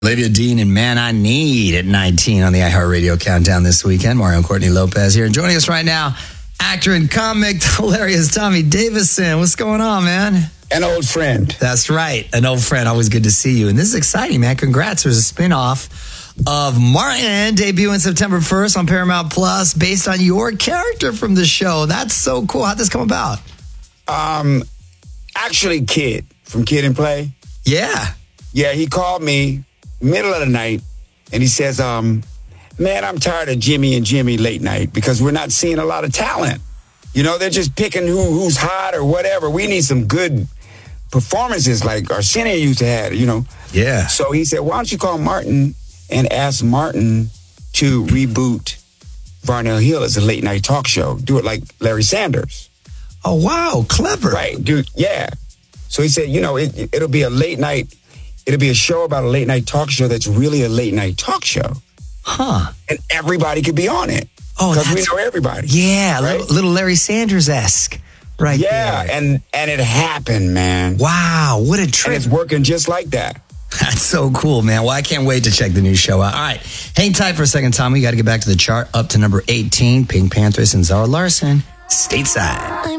Olivia Dean and Man I Need at 19 on the iHeartRadio Countdown this weekend. Mario and Courtney Lopez here. And joining us right now, actor and comic, hilarious Tommy Davidson. What's going on, man? An old friend. That's right. An old friend. Always good to see you. And this is exciting, man. Congrats. There's a spinoff of Martin debuting September 1st on Paramount Plus based on your character from the show. That's so cool. How'd this come about? Actually, Kid from Kid and Play. Yeah. Yeah, he called me middle of the night and he says, man, I'm tired of Jimmy and Jimmy late night because we're not seeing a lot of talent. You know, they're just picking who's hot or whatever. We need some good performances like Arsenio used to have, you know. Yeah. So he said, why don't you call Martin and ask Martin to reboot Varnell Hill as a late night talk show. Do it like Larry Sanders. Oh, wow. Clever. Right, dude. Yeah. So he said, you know, it'll be a late night. It'll be a show about a late night talk show that's really a late night talk show. Huh. And everybody could be on it. Oh, because we know everybody. Yeah, right? little Larry Sanders-esque. Right yeah, there. and it happened, man. Wow, what a trip. And it's working just like that. That's so cool, man. Well, I can't wait to check the new show out. All right, hang tight for a second, Tommy. We got to get back to the chart. Up to number 18, Pink Panthers and Zara Larsson, Stateside.